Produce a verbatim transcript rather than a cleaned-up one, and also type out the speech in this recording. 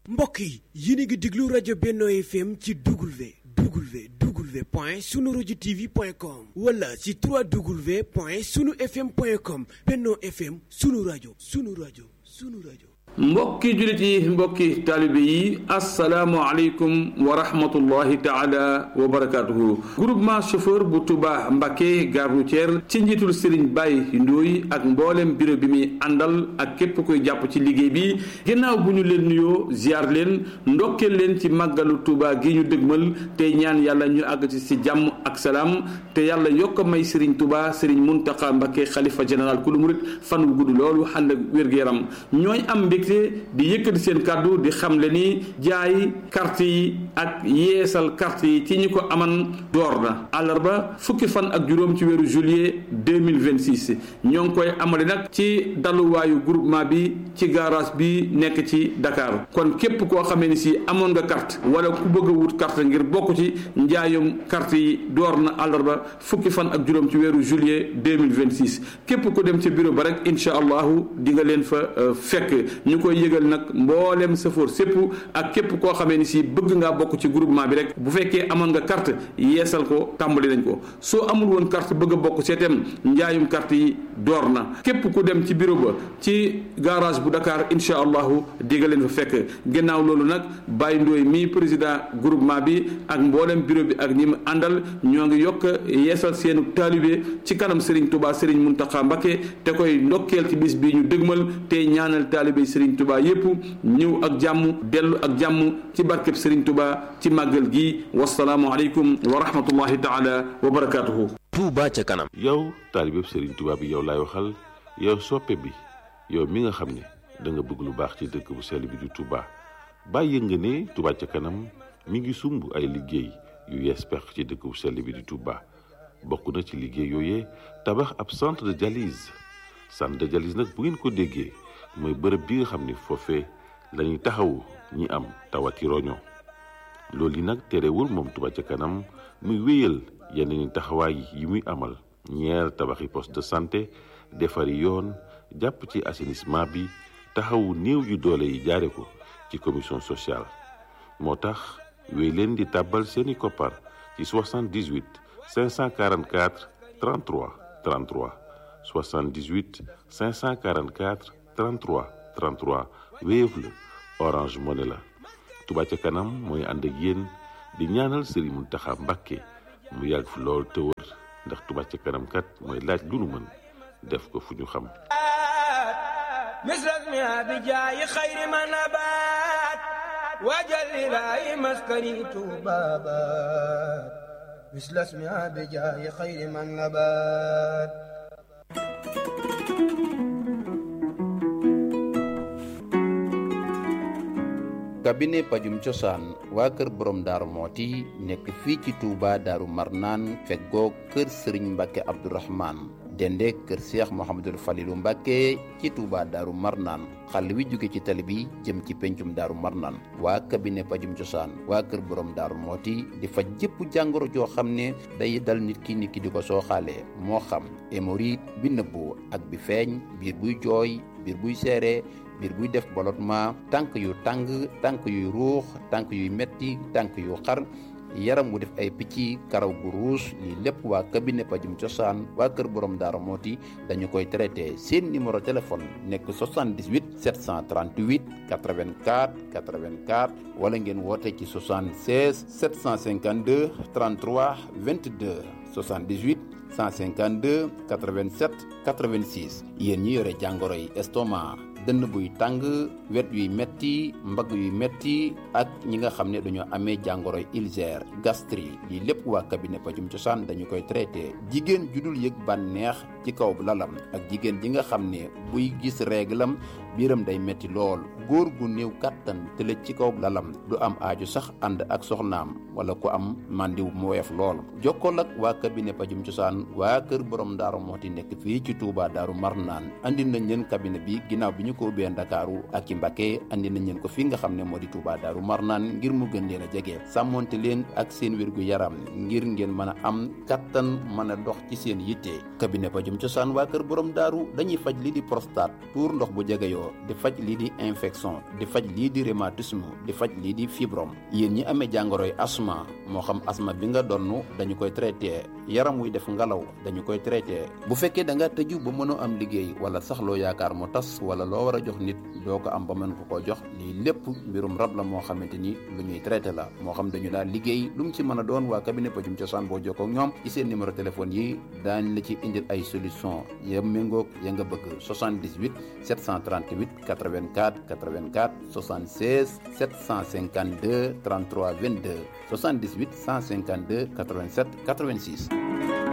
mbokk yi yéen a ngi déglu rajo Benno F M ci W W W point sunu rajo T V point com wala ci trois W point sunu F M point com. Benno F M sunu rajo sunu rajo sunu rajo. mbokki jullit yi mbokki taalibe yi assalaamu aleykum wa rahmatullahi taala wa barakatuhu. groupement chauffeur bu Touba Mbacké gare routière ci njiitul Serigne Baye Ndoye ak mboolem bureau bi muy àndal ak képp koy jàpp ci liggéey bi ginnaaw bu ñu leen nuyoo ziar leen ndokkeel leen ci màggalu Touba gi ñu dëgmal tey ñaan yàlla ñu àgg ci si jàmm ak salaam te yàlla yokk may Serigne Touba Serigne Mountakha Mbacké xalifa général kulu murit fan wu gudd loolu ànd ak wér-gu-yaram ñooy am di yëkkati seen kàddu di xamle ni jaay carte yi ak yeesal carte yi ci ñi ko aman door na àllarba fukki fan ak juróom ci weeru juillet deux mille vingt-six ñoo ngi koy amale nag ci daluwaayu groupement bi ci garage bi nekk ci Dakar kon képp koo xamee ni si amoon nga carte wala ku bëgg a wut carte ngir bokk ci njaayum carte yi door na àllarba fukki fan ak juróom ci weeru juillet deux mille vingt-six képp ku dem ci bureau ba rek incha allahu di nga leen fa fekk ñu koy yëgal nag mboolem safoor sépp ak képp koo xamee ni si bëgg ngaa bokk ci groupement bi rek bu fekkee amoon nga carte yeesal ko tàmbali nañ ko soo amul woon carte bëgg a bokk seetem njaayum carte yi door na képp ku dem ci bureau ba ci garage bu Dakar incha allahu digga leen fa fekk ginnaaw loolu nag Baye Ndoye mi président groupement bi ak mboolem bureau bi ak ñi mu àndal ñoo ngi yokk yeesal seenu taalibe ci kanam Serigne Touba Serigne Mountakha Mbacké te koy ndokkeel ci bis bi ñu dëgmal tey ñaanal taalibe Serigne Touba yépp ñëw ak jàmm dellu ak jàmm ci barkeb Serigne Touba ci màggal gi wasalaamu aleykum wa rahmatullahi taala wa barakatuhu. Touba ca kanam. yow taalibeb Serigne Touba bi yow laay waxal yow soppe bi yow mi nga xam ne da nga bëgg lu baax ci dëkk bu sell bi di Touba bàyyi nga ne Touba ca kanam mi ngi sumb ay liggéey yu yees pex ci dëkk bu sell bi di Touba bokk na ci liggéey yooyee tabax ab centre de dialyse centre de dialyse nag bu ngeen ko déggee mooy bërëb bi nga xam ne foofee lañuy taxawu ñi am tawati roño loolu yi nag terewul moom Touba ca kanam muy wéyal yeneen taxawaay yi muy amal ñeer tabaxi poste de santé defari yoon jàpp ci assainissement bi taxawu néew yu doole yi jaare ko ci commission sociale moo tax wéy leen di tàbbal seeni koppar ci soixante-dix-huit cinq cent quarante-quatre trente-trois trente-trois soixante-dix-huit cinq cent quarante-quatre trente-trois trente-trois Wave la Orange Money la Touba ca kanam mooy ànd ak yéen di ñaanal Serigne Mountakha Mbacké mu yàgg fi lool te wër ndax Touba ca kanam kat mooy laaj lu nu mën def ko fu ñu xam misras mi abijaayi xayri ma nabaat wajal ilaahi maskani tuubaabaat misras mi abijaayi xayri ma nabaat. cabinet pajum cosaan waa kër borom daaru mooti nekk fii ci Touba daaru marnaan feggoo kër sëriñ Mbàkke Abdourahman dende kër Cheikh Mouhamadul Falilou Mbàkke ci Touba daaru marnaan xàll wi jóge ci tali bi jëm ci pencum daaru marnaan waa cabinet pajum cosaan waa kër borom daaru mooti di faj jëpp jàngoro joo xam ne day dal nit ki nit ki di ko sooxaalee moo xam hémorroïde bi nëbbu ak bi feeñ biir buy jooy biir buy seere biir buy def ballottement tànk yu tàng tànk yuy ruux tànk yuy metti tànk yu xar yaram wu def ay picc karaw gu ruus lii lépp waa cabinet pajum cosaan waa kër borom daara mooti dañu koy traité seen numéro téléphone nekk soixante-dix-huit sept cent trente-huit quatre-vingt-quatre quatre-vingt-quatre wala ngeen woote ci soixante-seize sept cent cinquante-deux trente-trois vingt-deux soixante-dix-huit cent cinquante-deux quatre-vingt-sept quatre-vingt-six yéen ñi yore jàngoro yi estomac dënn buy tàng wet yuy metti mbagg yuy metti ak ñi nga xam ne dañoo amee jàngoroy ulcère gastrique lii lépp waa cabinet pajum cosaan dañu koy traité jigéen ju dul yëg bànneex ci kaw lalam ak jigéen ji nga xam ne buy gis réglam biiram day metti lool góor gu néew kàttan tëlëj ci kaw lalam du am aaju sax ànd ak soxnaam wala ku am màndiw mu weef lool jokkool ak waa cabinet pajum cosaan waa kër borom daaru mooti nekk fii ci Touba daaru marnaan andi nañ leen cabinet bi ginnaaw bi ñu ko ubbee Ndakaaru ak ci Mbàkke andi nañ leen ko fi nga xam ne moo di Touba Daaru Marnaan ngir mu gën leen a jege sàmmonte leen ak seen wérgu yaram ngir ngeen mën a am kattan mën a dox ci seen yitte. cabinet pajum cosaan waa kër borom daaru dañuy faj lii di prostate tuur ndox bu jegeyoo di faj lii di infection di faj lii di rhumatisme di faj lii di fibrome. yéen ñi amee jàngoroy asma moo xam asma bi nga donn dañu koy traité yaram wuy def ngalaw dañu koy traité bu fekkee da nga tëju ba mënoo am liggéey wala sax loo yaakaar mu tas wala loo war a jox nit doo ko am ba mën ko koo jox lii lépp mbirum rab la moo xamante ni lu ñuy traité la moo xam dañu daal liggéey lu mu ci mën a doon waa cabinet pajum cosaan boo jokkoo ak ñoom ci seen numéro téléphone yi daañ la ci indil ay solution ya méngoog ya nga bëgg soixante-dix-huit sept cent trente-huit quatre-vingt-quatre quatre-vingt-quatre soixante-seize sept cent cinquante-deux trente-trois vingt-deux soixante-dix-huit cent cinquante-deux quatre-vingt-sept quatre-vingt-six